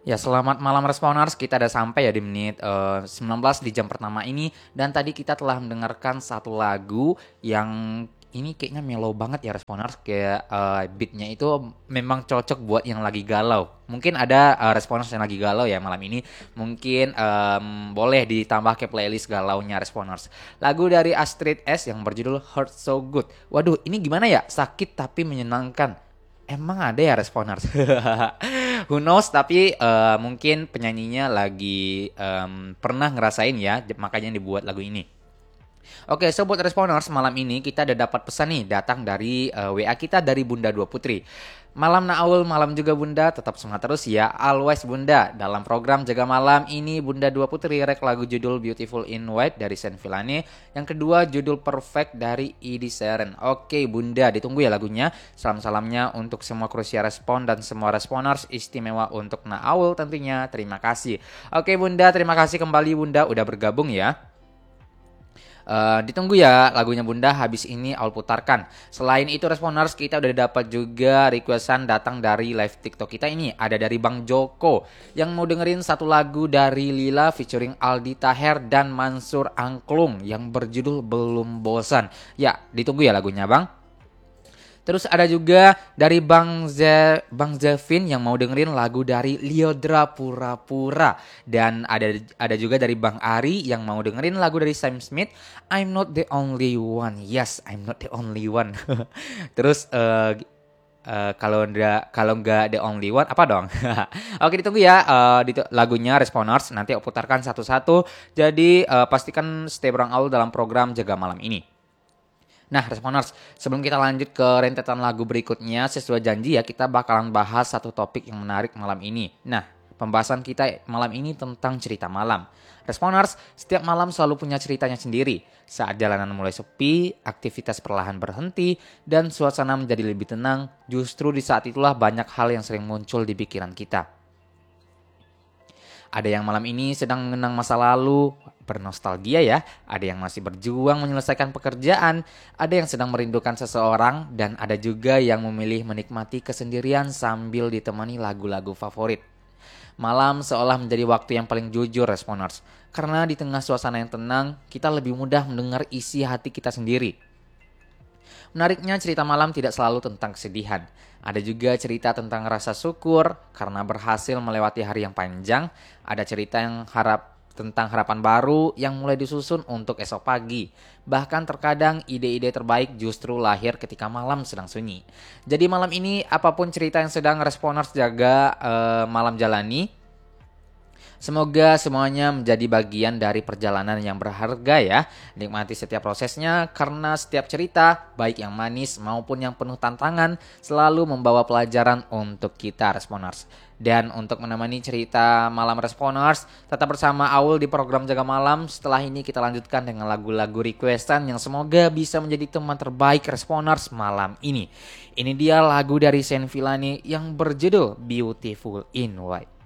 Ya, selamat malam Responers. Kita udah sampai ya di menit 19 di jam pertama ini. Dan tadi kita telah mendengarkan satu lagu yang ini kayaknya mellow banget ya Responers. Kayak beatnya itu memang cocok buat yang lagi galau. Mungkin ada Responers yang lagi galau ya malam ini. Mungkin boleh ditambah ke playlist galaunya Responers. Lagu dari Astrid S yang berjudul Hurt So Good. Waduh, ini gimana ya? Sakit tapi menyenangkan. Emang ada ya Responers? Who knows, tapi mungkin penyanyinya lagi pernah ngerasain ya, makanya dibuat lagu ini. Oke, so buat Responers, malam ini kita udah dapat pesan nih datang dari WA kita dari Bunda Dua Putri. Malam Naul, malam juga Bunda, tetap semangat terus ya, always Bunda. Dalam program Jaga Malam ini Bunda Dua Putri rek lagu judul Beautiful in White dari Saint Villane. Yang kedua judul Perfect dari Edi Seren. Oke Bunda, ditunggu ya lagunya. Salam-salamnya untuk semua Krusia Respon dan semua Responers, istimewa untuk Naul tentunya. Terima kasih. Oke Bunda, terima kasih kembali Bunda udah bergabung ya. Ditunggu ya lagunya Bunda, habis ini Aul putarkan. Selain itu Responers, kita udah dapat juga requestan datang dari live TikTok kita ini. Ada dari Bang Joko yang mau dengerin satu lagu dari Lila featuring Aldi Taher dan Mansur Angklung yang berjudul Belum Bosan. Ya, ditunggu ya lagunya Bang. Terus ada juga dari Bang Zevin yang mau dengerin lagu dari Liodra Pura-Pura. Dan ada juga dari Bang Ari yang mau dengerin lagu dari Sam Smith, I'm Not The Only One. Yes, I'm not the only one. Terus kalau nggak the only one apa dong? Oke, ditunggu ya lagunya Responers, nanti aku putarkan satu-satu. Jadi pastikan stay bareng Aul dalam program Jaga Malam ini. Nah, Responers, sebelum kita lanjut ke rentetan lagu berikutnya, sesuai janji ya, kita bakalan bahas satu topik yang menarik malam ini. Nah, pembahasan kita malam ini tentang cerita malam. Responers, setiap malam selalu punya ceritanya sendiri. Saat jalanan mulai sepi, aktivitas perlahan berhenti, dan suasana menjadi lebih tenang, justru di saat itulah banyak hal yang sering muncul di pikiran kita. Ada yang malam ini sedang mengenang masa lalu, bernostalgia ya. Ada yang masih berjuang menyelesaikan pekerjaan, ada yang sedang merindukan seseorang, dan ada juga yang memilih menikmati kesendirian sambil ditemani lagu-lagu favorit. Malam seolah menjadi waktu yang paling jujur Responers, karena di tengah suasana yang tenang, kita lebih mudah mendengar isi hati kita sendiri. Menariknya cerita malam tidak selalu tentang kesedihan. Ada juga cerita tentang rasa syukur karena berhasil melewati hari yang panjang. Ada cerita yang tentang harapan baru yang mulai disusun untuk esok pagi. Bahkan terkadang ide-ide terbaik justru lahir ketika malam sedang sunyi. Jadi malam ini apapun cerita yang sedang Responers jaga malam jalani, semoga semuanya menjadi bagian dari perjalanan yang berharga ya. Nikmati setiap prosesnya karena setiap cerita, baik yang manis maupun yang penuh tantangan, selalu membawa pelajaran untuk kita Responers. Dan untuk menemani cerita malam Responers, tetap bersama Aul di program Jaga Malam. Setelah ini kita lanjutkan dengan lagu-lagu requestan yang semoga bisa menjadi teman terbaik Responers malam ini. Ini dia lagu dari Saint Villane yang berjudul Beautiful in White.